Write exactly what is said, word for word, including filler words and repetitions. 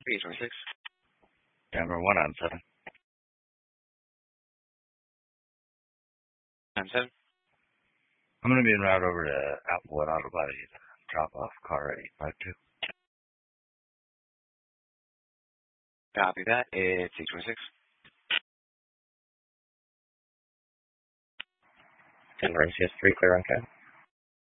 eight twenty-six. Denver one on seven. nine seven. I'm going to be en route over to Applewood Auto Body. Drop off car eight five two. Copy that. It's eight twenty-six. Denver C S three clear on cab.